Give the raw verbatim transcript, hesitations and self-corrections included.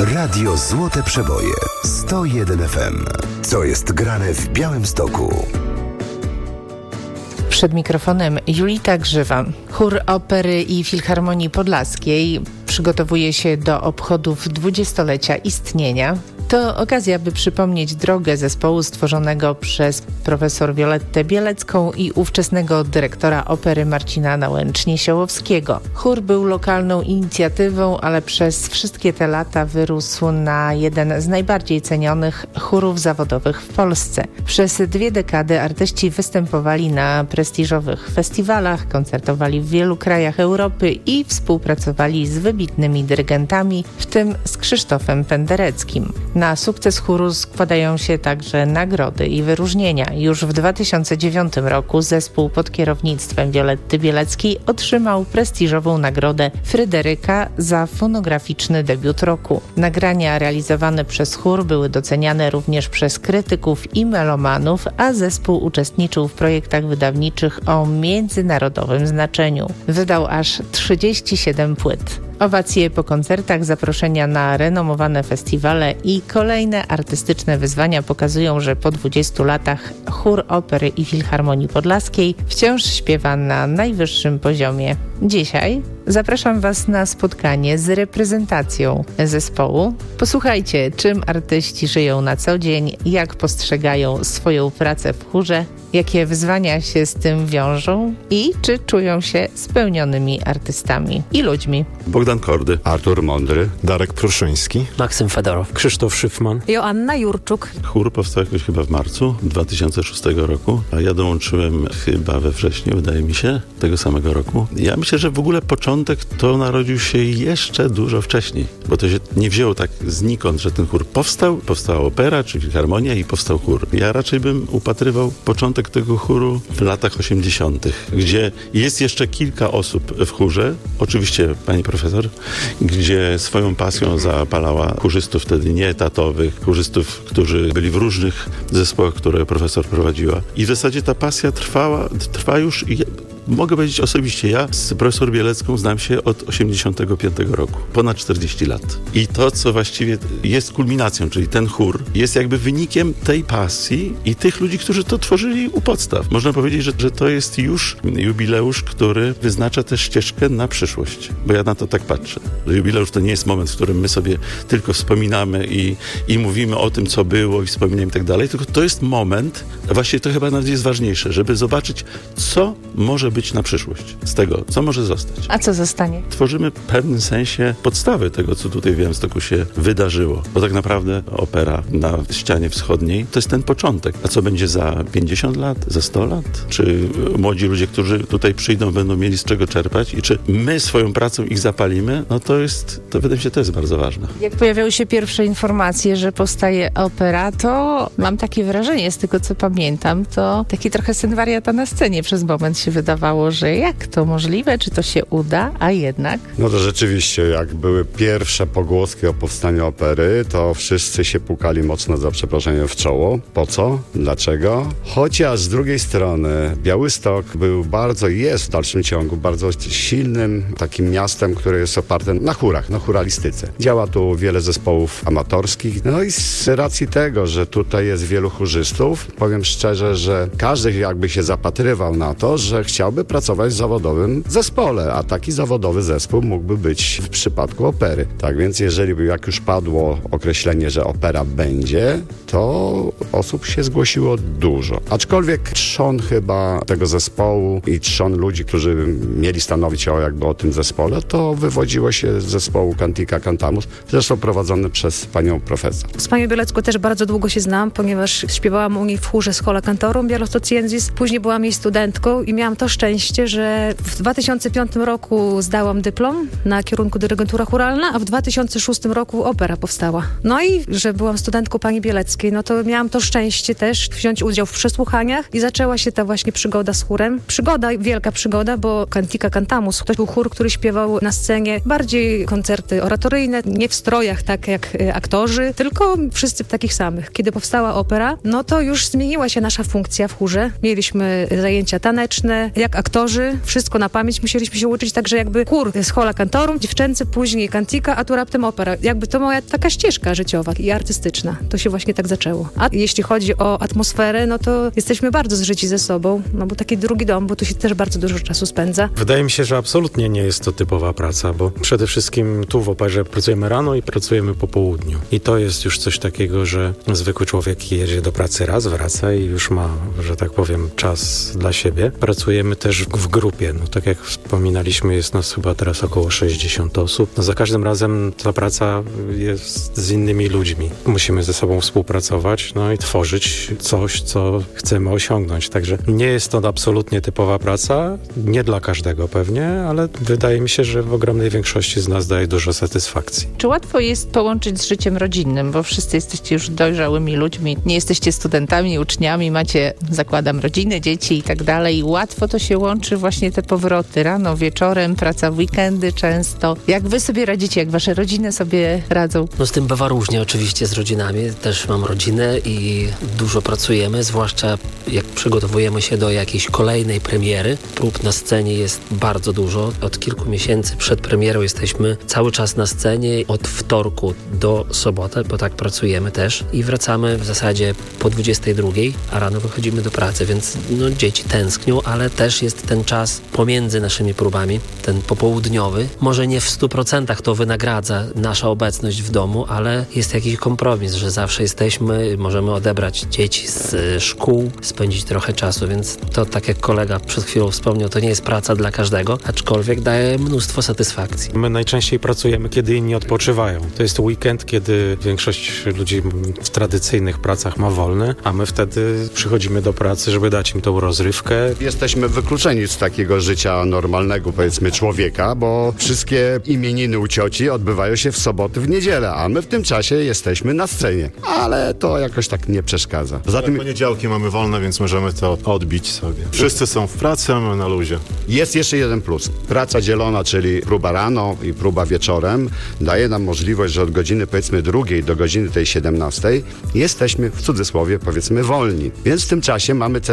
Radio Złote Przeboje sto jeden F M. Co jest grane w Białymstoku? Przed mikrofonem Julita Grzywa. Chór Opery i Filharmonii Podlaskiej przygotowuje się do obchodów dwudziestolecia istnienia. To okazja, by przypomnieć drogę zespołu stworzonego przez profesor Violettę Bielecką i ówczesnego dyrektora opery Marcina Nałęcznie-Siołowskiego. Chór był lokalną inicjatywą, ale przez wszystkie te lata wyrósł na jeden z najbardziej cenionych chórów zawodowych w Polsce. Przez dwie dekady artyści występowali na prestiżowych festiwalach, koncertowali w wielu krajach Europy i współpracowali z wybitnymi dyrygentami, w tym z Krzysztofem Pendereckim. Na sukces chóru składają się także nagrody i wyróżnienia. Już w dwa tysiące dziewiątym roku zespół pod kierownictwem Violetty Bieleckiej otrzymał prestiżową nagrodę Fryderyka za fonograficzny debiut roku. Nagrania realizowane przez chór były doceniane również przez krytyków i melomanów, a zespół uczestniczył w projektach wydawniczych o międzynarodowym znaczeniu. Wydał aż trzydzieści siedem płyt. Owacje po koncertach, zaproszenia na renomowane festiwale i kolejne artystyczne wyzwania pokazują, że po dwudziestu latach chór Opery i Filharmonii Podlaskiej wciąż śpiewa na najwyższym poziomie. Dzisiaj zapraszam Was na spotkanie z reprezentacją zespołu. Posłuchajcie, czym artyści żyją na co dzień, jak postrzegają swoją pracę w chórze, jakie wyzwania się z tym wiążą i czy czują się spełnionymi artystami i ludźmi. Bogdan Kordy, Artur Mądry, Darek Pruszyński, Maksym Fedorow, Krzysztof Szyfman, Joanna Jurczuk. Chór powstał jakoś chyba w marcu dwa tysiące szóstego roku, a ja dołączyłem chyba we wrześniu, wydaje mi się, tego samego roku. Ja myślę, że w ogóle początek to narodził się jeszcze dużo wcześniej, bo to się nie wzięło tak znikąd, że ten chór powstał, powstała opera czy filharmonia i powstał chór. Ja raczej bym upatrywał początek tego chóru w latach osiemdziesiątych, gdzie jest jeszcze kilka osób w chórze, oczywiście pani profesor, gdzie swoją pasją zapalała chórzystów wtedy nieetatowych, chórzystów, którzy byli w różnych zespołach, które profesor prowadziła. I w zasadzie ta pasja trwała, trwa już i mogę powiedzieć osobiście, ja z profesor Bielecką znam się od osiemdziesiątego piątego roku, ponad czterdzieści lat. I to, co właściwie jest kulminacją, czyli ten chór, jest jakby wynikiem tej pasji i tych ludzi, którzy to tworzyli u podstaw. Można powiedzieć, że, że to jest już jubileusz, który wyznacza też ścieżkę na przyszłość, bo ja na to tak patrzę. Że jubileusz to nie jest moment, w którym my sobie tylko wspominamy i, i mówimy o tym, co było i wspominamy i tak dalej, tylko to jest moment, właściwie to chyba nawet jest ważniejsze, żeby zobaczyć, co może być na przyszłość z tego, co może zostać. A co zostanie? Tworzymy w pewnym sensie podstawy tego, co tutaj w Białymstoku się wydarzyło, bo tak naprawdę opera na ścianie wschodniej to jest ten początek. A co będzie za pięćdziesiąt lat, za sto lat? Czy młodzi ludzie, którzy tutaj przyjdą, będą mieli z czego czerpać i czy my swoją pracą ich zapalimy? No to jest, to wydaje mi się, to jest bardzo ważne. Jak pojawiały się pierwsze informacje, że powstaje opera, to mam takie wrażenie, z tego co pamiętam, to taki trochę syn wariata na scenie przez moment się wydawało, że jak to możliwe, czy to się uda, a jednak... No to rzeczywiście, jak były pierwsze pogłoski o powstaniu opery, to wszyscy się pukali mocno, za przeproszeniem, w czoło. Po co? Dlaczego? Chociaż z drugiej strony Białystok był bardzo, jest w dalszym ciągu bardzo silnym takim miastem, które jest oparte na chórach, na chóralistyce. Działa tu wiele zespołów amatorskich, no i z racji tego, że tutaj jest wielu chórzystów, powiem szczerze, że każdy jakby się zapatrywał na to, że chciałby pracować w zawodowym zespole, a taki zawodowy zespół mógłby być w przypadku opery. Tak więc jeżeli by jak już padło określenie, że opera będzie, to osób się zgłosiło dużo. Aczkolwiek trzon chyba tego zespołu i trzon ludzi, którzy mieli stanowić o jakby o tym zespole, to wywodziło się z zespołu Cantica Cantamus, zresztą prowadzony przez panią profesor. Z panią Bielecką też bardzo długo się znam, ponieważ śpiewałam u niej w chórze Schola Cantorum Białostocjensis. Później byłam jej studentką i miałam to szczęście, że w dwa tysiące piątym roku zdałam dyplom na kierunku dyrygentura chóralna, a w dwa tysiące szóstym roku opera powstała. No i że byłam studentką pani Bieleckiej, no to miałam to szczęście też wziąć udział w przesłuchaniach i zaczęła się ta właśnie przygoda z chórem. Przygoda, wielka przygoda, bo Cantica Cantamus to był chór, który śpiewał na scenie bardziej koncerty oratoryjne, nie w strojach tak jak aktorzy, tylko wszyscy w takich samych. Kiedy powstała opera, no to już zmieniła się nasza funkcja w chórze. Mieliśmy zajęcia taneczne. Jak jak aktorzy, wszystko na pamięć musieliśmy się uczyć, także jakby chór z Schola Cantorum, dziewczęcy, później Cantica, a tu raptem opera. Jakby to moja taka ścieżka życiowa i artystyczna. To się właśnie tak zaczęło. A jeśli chodzi o atmosferę, no to jesteśmy bardzo zżyci ze sobą, no bo taki drugi dom, bo tu się też bardzo dużo czasu spędza. Wydaje mi się, że absolutnie nie jest to typowa praca, bo przede wszystkim tu w operze pracujemy rano i pracujemy po południu. I to jest już coś takiego, że zwykły człowiek jedzie do pracy raz, wraca i już ma, że tak powiem, czas dla siebie. Pracujemy też w grupie. No tak jak wspominaliśmy, jest nas chyba teraz około sześćdziesiąt osób. No za każdym razem ta praca jest z innymi ludźmi. Musimy ze sobą współpracować, no i tworzyć coś, co chcemy osiągnąć. Także nie jest to absolutnie typowa praca, nie dla każdego pewnie, ale wydaje mi się, że w ogromnej większości z nas daje dużo satysfakcji. Czy łatwo jest połączyć z życiem rodzinnym, bo wszyscy jesteście już dojrzałymi ludźmi, nie jesteście studentami, uczniami, macie, zakładam, rodziny, dzieci i tak dalej. Łatwo to się łączy właśnie te powroty rano, wieczorem, praca w weekendy często. Jak wy sobie radzicie, jak wasze rodziny sobie radzą? No z tym bywa różnie oczywiście z rodzinami. Też mam rodzinę i dużo pracujemy, zwłaszcza jak przygotowujemy się do jakiejś kolejnej premiery. Prób na scenie jest bardzo dużo. Od kilku miesięcy przed premierą jesteśmy cały czas na scenie od wtorku do soboty, bo tak pracujemy też i wracamy w zasadzie po dwudziestej drugiej, a rano wychodzimy do pracy, więc no, dzieci tęsknią, ale też jest ten czas pomiędzy naszymi próbami, ten popołudniowy. Może nie w stu procentach to wynagradza nasza obecność w domu, ale jest jakiś kompromis, że zawsze jesteśmy, możemy odebrać dzieci z szkół, spędzić trochę czasu, więc to tak jak kolega przed chwilą wspomniał, to nie jest praca dla każdego, aczkolwiek daje mnóstwo satysfakcji. My najczęściej pracujemy, kiedy inni odpoczywają. To jest weekend, kiedy większość ludzi w tradycyjnych pracach ma wolny, a my wtedy przychodzimy do pracy, żeby dać im tą rozrywkę. Jesteśmy wykluczeni z takiego życia normalnego, powiedzmy, człowieka, bo wszystkie imieniny u cioci odbywają się w soboty, w niedzielę, a my w tym czasie jesteśmy na scenie. Ale to jakoś tak nie przeszkadza. Poza tym poniedziałki mamy wolne, więc możemy to odbić sobie. Wszyscy są w pracy, a my na luzie. jest jeszcze jeden plus. Praca dzielona, czyli próba rano i próba wieczorem, daje nam możliwość, że od godziny powiedzmy drugiej do godziny tej siedemnastej jesteśmy w cudzysłowie powiedzmy wolni. Więc w tym czasie mamy